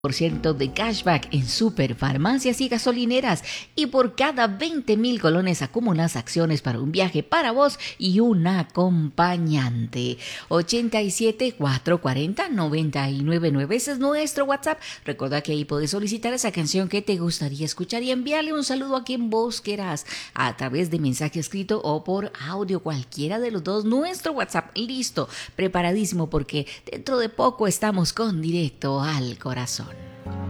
ciento de cashback en superfarmacias y gasolineras, y por cada 20.000 colones acumulas acciones para un viaje para vos y un acompañante. 87 440 999, ese es nuestro WhatsApp. Recuerda que ahí puedes solicitar esa canción que te gustaría escuchar y enviarle un saludo a quien vos quieras a través de mensaje escrito o por audio, cualquiera de los dos. Nuestro WhatsApp listo, preparadísimo, porque dentro de poco estamos con Directo al Corazón.